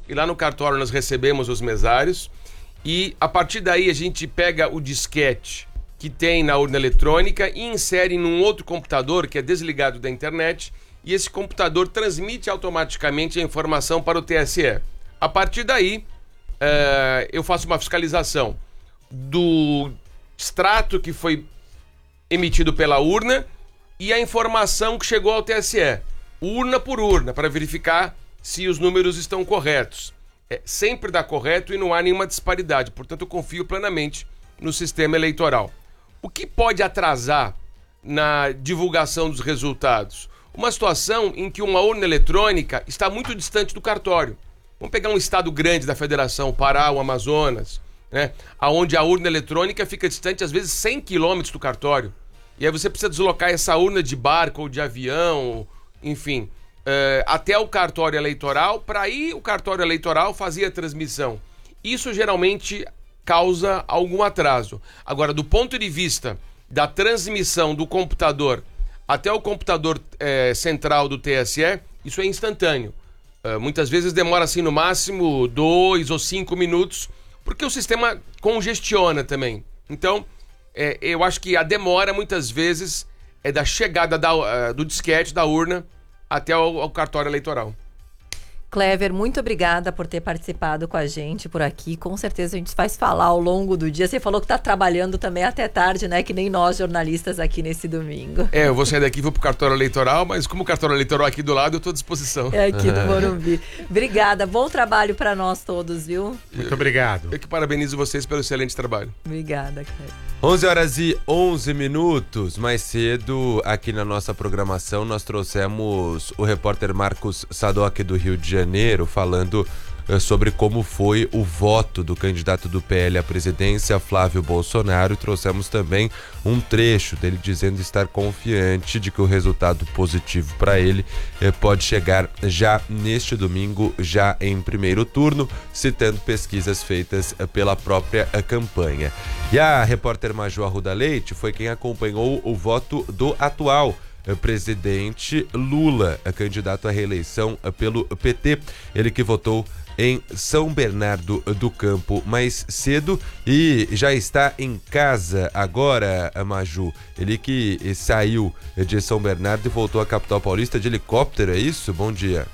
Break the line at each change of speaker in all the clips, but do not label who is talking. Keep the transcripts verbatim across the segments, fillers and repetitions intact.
e lá no cartório nós recebemos os mesários, e a partir daí a gente pega o disquete que tem na urna eletrônica e insere num outro computador que é desligado da internet, e esse computador transmite automaticamente a informação para o T S E. A partir daí, é, eu faço uma fiscalização do extrato que foi emitido pela urna e a informação que chegou ao T S E, urna por urna, para verificar se os números estão corretos. É, sempre dá correto e não há nenhuma disparidade, portanto eu confio plenamente no sistema eleitoral. O que pode atrasar na divulgação dos resultados? Uma situação em que uma urna eletrônica está muito distante do cartório. Vamos pegar um estado grande da federação, o Pará, o Amazonas, né? Onde a urna eletrônica fica distante, às vezes, cem quilômetros do cartório. E aí você precisa deslocar essa urna de barco ou de avião, enfim, uh, até o cartório eleitoral, para aí o cartório eleitoral fazer a transmissão. Isso geralmente causa algum atraso. Agora, do ponto de vista da transmissão do computador até o computador eh, central do T S E, isso é instantâneo. Uh, muitas vezes demora assim no máximo dois ou cinco minutos, porque o sistema congestiona também. Então, é, eu acho que a demora muitas vezes é da chegada da, uh, do disquete, da urna, até o, o cartório eleitoral.
Clever, muito obrigada por ter participado com a gente por aqui. Com certeza a gente vai falar ao longo do dia. Você falou que está trabalhando também até tarde, né? Que nem nós jornalistas aqui nesse domingo.
É, eu vou sair daqui e vou pro cartório eleitoral, mas como o cartório eleitoral é aqui do lado, eu estou à disposição.
É aqui do Morumbi. Obrigada, bom trabalho para nós todos, viu?
Muito obrigado.
Eu que parabenizo vocês pelo excelente trabalho.
Obrigada, Clever.
onze horas e onze minutos. Mais cedo, aqui na nossa programação, nós trouxemos o repórter Marcos Sadoc do Rio de Janeiro, falando uh, sobre como foi o voto do candidato do P L à presidência, Flávio Bolsonaro. Trouxemos também um trecho dele dizendo estar confiante de que o resultado positivo para ele uh, pode chegar já neste domingo, já em primeiro turno, citando pesquisas feitas uh, pela própria uh, campanha. E a repórter Maju Arruda Leite foi quem acompanhou o voto do atual presidente Lula, candidato à reeleição pelo P T, ele que votou em São Bernardo do Campo mais cedo e já está em casa agora, Maju. Ele que saiu de São Bernardo e voltou à capital paulista de helicóptero, é isso? Bom dia.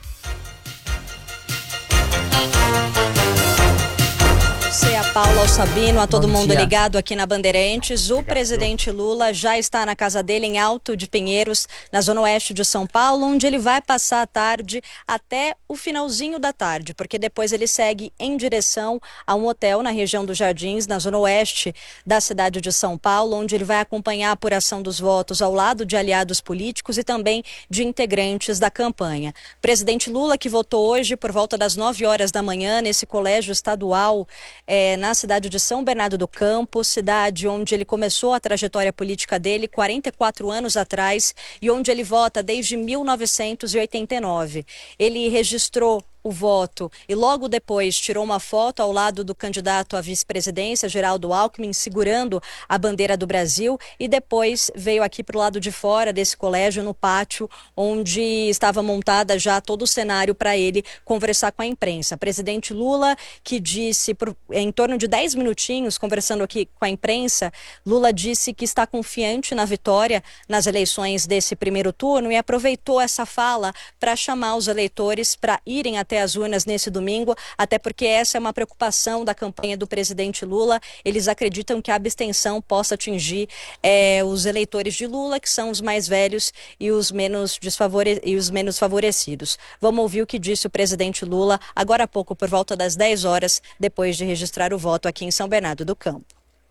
A Paula, ao Sabino, a todo
Bom
mundo
dia.
ligado aqui na Bandeirantes. O presidente Lula já está na casa dele em Alto de Pinheiros, na zona oeste de São Paulo, onde ele vai passar a tarde até o finalzinho da tarde, porque depois ele segue em direção a um hotel na região dos Jardins, na zona oeste da cidade de São Paulo, onde ele vai acompanhar a apuração dos votos ao lado de aliados políticos e também de integrantes da campanha. Presidente Lula, que votou hoje por volta das nove horas da manhã nesse colégio estadual é, na cidade de São Bernardo do Campo, cidade onde ele começou a trajetória política dele quarenta e quatro anos atrás e onde ele vota desde mil novecentos e oitenta e nove. Ele registrou o voto e logo depois tirou uma foto ao lado do candidato à vice-presidência, Geraldo Alckmin, segurando a bandeira do Brasil, e depois veio aqui para o lado de fora desse colégio, no pátio, onde estava montada já todo o cenário para ele conversar com a imprensa. Presidente Lula, que disse, por, em torno de dez minutinhos, conversando aqui com a imprensa, Lula disse que está confiante na vitória nas eleições desse primeiro turno e aproveitou essa fala para chamar os eleitores para irem até as urnas nesse domingo, até porque essa é uma preocupação da campanha do presidente Lula. Eles acreditam que a abstenção possa atingir é, os eleitores de Lula, que são os mais velhos e os menos desfavore... e os menos favorecidos. Vamos ouvir o que disse o presidente Lula agora há pouco, por volta das dez horas, depois de registrar o voto aqui em São Bernardo do Campo.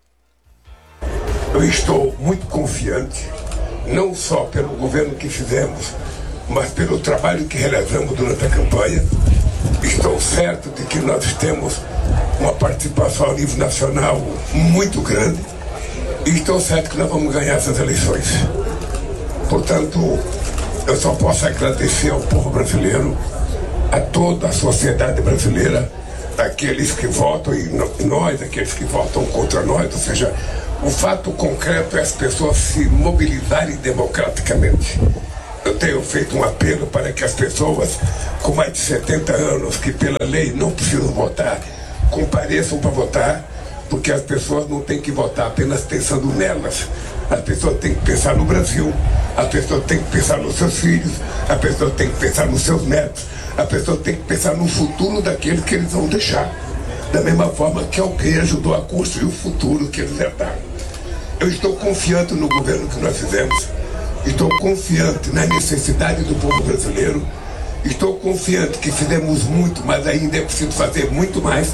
Eu estou muito confiante, não só pelo governo que fizemos, mas pelo trabalho que realizamos durante a campanha. Estou certo de que nós temos uma participação a nível nacional muito grande e estou certo que nós vamos ganhar essas eleições. Portanto, eu só posso agradecer ao povo brasileiro, a toda a sociedade brasileira, aqueles que votam e nós, aqueles que votam contra nós, ou seja, o fato concreto é as pessoas se mobilizarem democraticamente. Eu tenho feito um apelo para que as pessoas com mais de setenta anos, que pela lei não precisam votar, compareçam para votar, porque as pessoas não têm que votar apenas pensando nelas. As pessoas têm que pensar no Brasil, as pessoas têm que pensar nos seus filhos, as pessoas têm que pensar nos seus netos, as pessoas têm que pensar no futuro daqueles que eles vão deixar. Da mesma forma que alguém ajudou a construir o futuro que eles herdaram. Eu estou confiante no governo que nós fizemos. Estou confiante na necessidade do povo brasileiro. Estou confiante que fizemos muito, mas ainda é preciso fazer muito mais.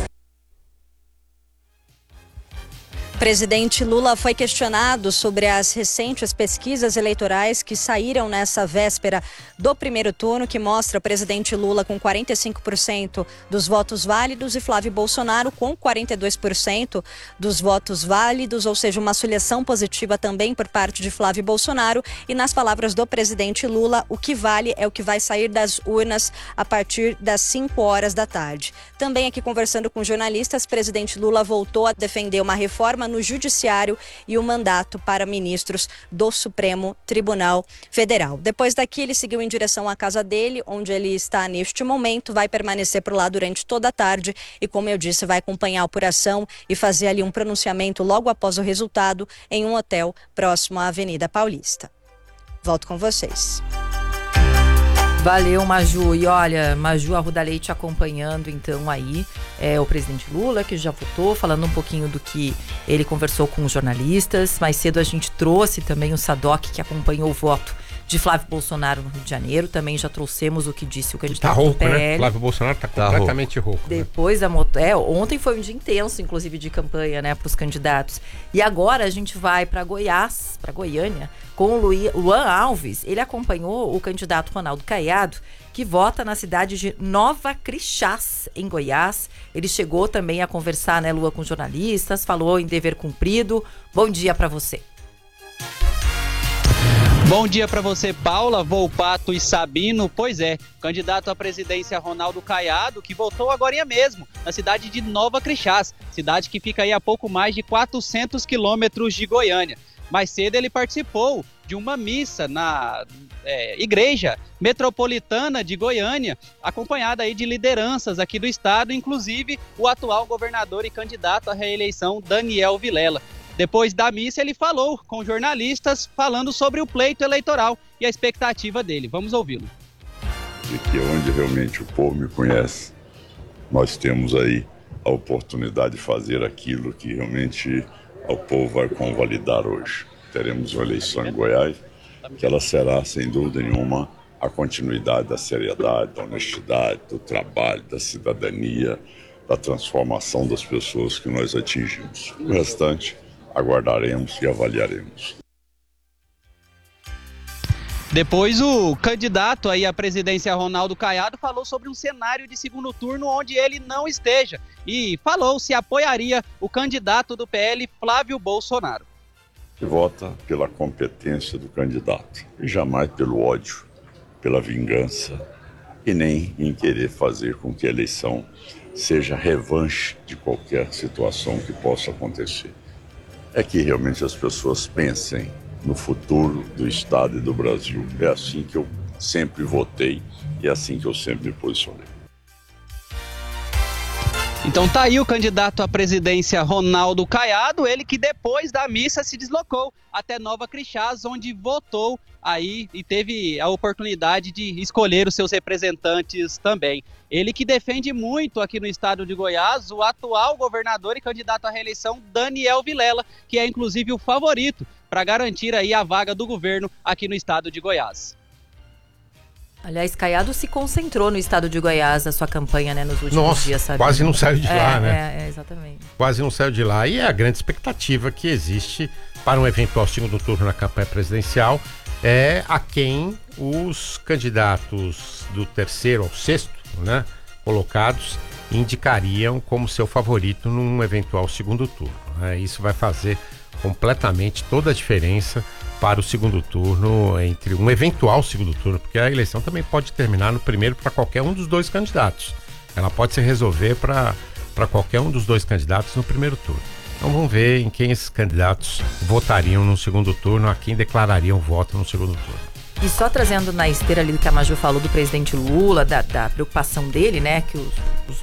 O presidente Lula foi questionado sobre as recentes pesquisas eleitorais que saíram nessa véspera do primeiro turno, que mostra o presidente Lula com quarenta e cinco por cento dos votos válidos e Flávio Bolsonaro com quarenta e dois por cento dos votos válidos, ou seja, uma seleção positiva também por parte de Flávio Bolsonaro. E nas palavras do presidente Lula, o que vale é o que vai sair das urnas a partir das cinco horas da tarde. Também aqui conversando com jornalistas, o presidente Lula voltou a defender uma reforma no Judiciário e o mandato para ministros do Supremo Tribunal Federal. Depois daqui, ele seguiu em direção à casa dele, onde ele está neste momento, vai permanecer por lá durante toda a tarde e, como eu disse, vai acompanhar a apuração e fazer ali um pronunciamento logo após o resultado em um hotel próximo à Avenida Paulista. Volto com vocês.
Valeu, Maju. E olha, Maju Arruda Leite acompanhando então aí é, o presidente Lula, que já votou, falando um pouquinho do que ele conversou com os jornalistas. Mais cedo a gente trouxe também o Sadoc, que acompanhou o voto de Flávio Bolsonaro no Rio de Janeiro. Também já trouxemos o que disse o candidato
tá rouco,
do P L.
Né? Flávio Bolsonaro tá, tá completamente rouco. rouco
Depois
né?
da moto... é, ontem foi um dia intenso, inclusive, de campanha, né, para os candidatos. E agora a gente vai para Goiás, para Goiânia, com o Luan Alves. Ele acompanhou o candidato Ronaldo Caiado, que vota na cidade de Nova Crixás, em Goiás. Ele chegou também a conversar, né, Lua, com jornalistas, falou em dever cumprido. Bom dia para você.
Bom dia para você, Paula, Volpato e Sabino. Pois é, candidato à presidência Ronaldo Caiado, que votou agora mesmo na cidade de Nova Crixás, cidade que fica aí a pouco mais de quatrocentos quilômetros de Goiânia. Mais cedo ele participou de uma missa na é, Igreja Metropolitana de Goiânia, acompanhada aí de lideranças aqui do estado, inclusive o atual governador e candidato à reeleição Daniel Vilela. Depois da missa, ele falou com jornalistas, falando sobre o pleito eleitoral e a expectativa dele. Vamos ouvi-lo.
De que onde realmente o povo me conhece, nós temos aí a oportunidade de fazer aquilo que realmente o povo vai convalidar hoje. Teremos uma eleição em Goiás, que ela será, sem dúvida nenhuma, a continuidade da seriedade, da honestidade, do trabalho, da cidadania, da transformação das pessoas que nós atingimos. O restante aguardaremos e avaliaremos.
Depois o candidato aí à presidência Ronaldo Caiado falou sobre um cenário de segundo turno onde ele não esteja e falou se apoiaria o candidato do P L, Flávio Bolsonaro.
Que vota pela competência do candidato e jamais pelo ódio, pela vingança e nem em querer fazer com que a eleição seja revanche de qualquer situação que possa acontecer. É que realmente as pessoas pensem no futuro do Estado e do Brasil. É assim que eu sempre votei e é assim que eu sempre me posicionei.
Então tá aí o candidato à presidência Ronaldo Caiado, ele que depois da missa se deslocou até Nova Crixás, onde votou aí e teve a oportunidade de escolher os seus representantes também. Ele que defende muito aqui no estado de Goiás o atual governador e candidato à reeleição Daniel Vilela, que é inclusive o favorito para garantir aí a vaga do governo aqui no estado de Goiás.
Aliás, Caiado se concentrou no estado de Goiás, a sua campanha, né, nos últimos
Nossa,
dias, sabe?
Quase não saiu de
é,
lá, né?
É, é, exatamente.
Quase não saiu de lá. E é a grande expectativa que existe para um eventual segundo turno na campanha presidencial é a quem os candidatos do terceiro ao sexto, né, colocados indicariam como seu favorito num eventual segundo turno. Né? Isso vai fazer completamente toda a diferença para o segundo turno, entre um eventual segundo turno, porque a eleição também pode terminar no primeiro para qualquer um dos dois candidatos. Ela pode se resolver para para qualquer um dos dois candidatos no primeiro turno. Então vamos ver em quem esses candidatos votariam no segundo turno, a quem declarariam voto no segundo turno.
E só trazendo na esteira ali do que a Maju falou do presidente Lula, da, da preocupação dele, né, que os, os